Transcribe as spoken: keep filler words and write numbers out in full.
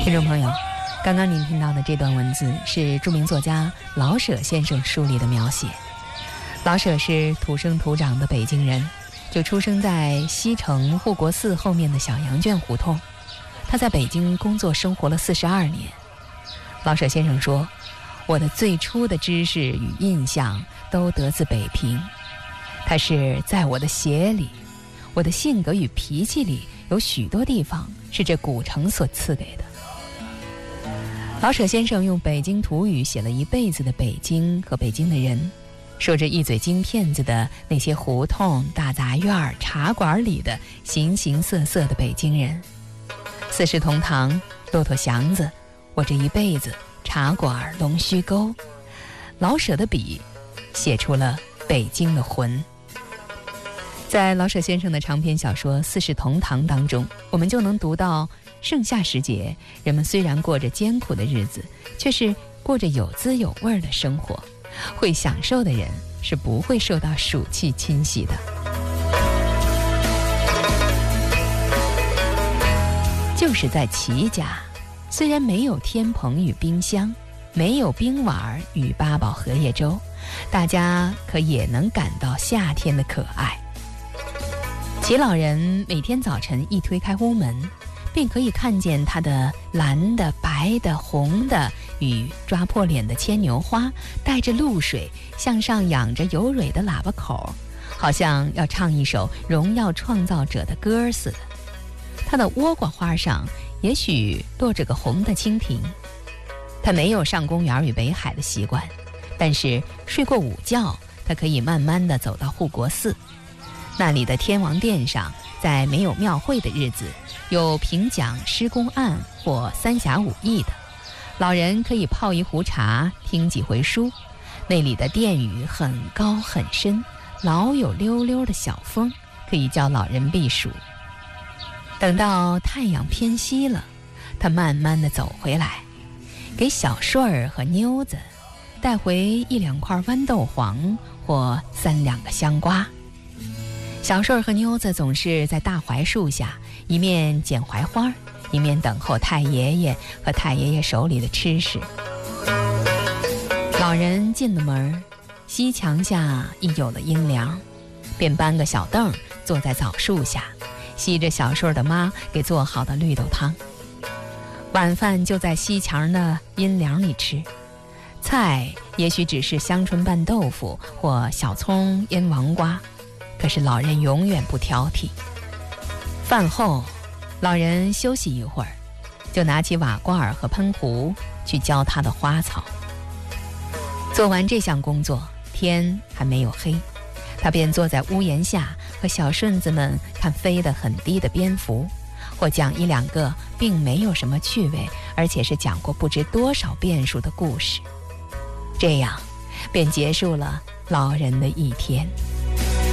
听众朋友，刚刚您听到的这段文字是著名作家老舍先生书里的描写。老舍是土生土长的北京人，就出生在西城护国寺后面的小羊圈胡同。他在北京工作生活了四十二年。老舍先生说，我的最初的知识与印象都得自北平，它是在我的血里，我的性格与脾气里有许多地方是这古城所赐给的。老舍先生用北京土语写了一辈子的北京和北京的人，说着一嘴京片子的那些胡同、大杂院、茶馆里的形形色色的北京人。四世同堂、骆驼祥子，我这一辈子，茶馆、龙须沟。老舍的笔写出了北京的魂。在老舍先生的长篇小说《四世同堂》当中，我们就能读到盛夏时节，人们虽然过着艰苦的日子，却是过着有滋有味的生活。会享受的人是不会受到暑气侵袭的。就是在齐家，虽然没有天棚与冰箱，没有冰碗与八宝荷叶粥，大家可也能感到夏天的可爱。齐老人每天早晨一推开屋门，便可以看见他的蓝的、白的、红的与抓破脸的牵牛花，带着露水向上仰着有蕊的喇叭口，好像要唱一首荣耀创造者的歌似的。他的倭瓜花上也许落着个红的蜻蜓。他没有上公园与北海的习惯，但是睡过午觉，他可以慢慢地走到护国寺。那里的天王殿上，在没有庙会的日子，有评讲施工案或三侠五义的，老人可以泡一壶茶，听几回书。那里的殿宇很高很深，老有溜溜的小风，可以叫老人避暑。等到太阳偏西了，他慢慢地走回来，给小顺儿和妞子带回一两块豌豆黄或三两个香瓜。小顺儿和妞子总是在大槐树下，一面捡槐花，一面等候太爷爷和太爷爷手里的吃食。老人进了门，西墙下一有了阴凉，便搬个小凳坐在枣树下，吸着小顺儿的妈给做好的绿豆汤。晚饭就在西墙的阴凉里吃，菜也许只是香椿拌豆腐或小葱腌黄瓜，可是老人永远不挑剔。饭后，老人休息一会儿，就拿起瓦罐和喷壶去浇他的花草。做完这项工作，天还没有黑，他便坐在屋檐下和小顺子们看飞得很低的蝙蝠，或讲一两个并没有什么趣味，而且是讲过不知多少遍数的故事。这样便结束了老人的一天。